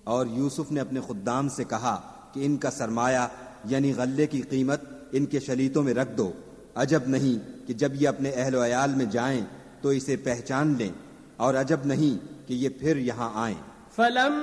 और यूसुफ ने अपने खुद्दाम से कहा कि इनका सरमाया यानी गल्ले की कीमत इनके शलीतों में रख दो। अजब नहीं कि जब ये अपने अहल अयाल में जाएं तो इसे पहचान लें, और अजब नहीं कि ये फिर यहाँ आएं।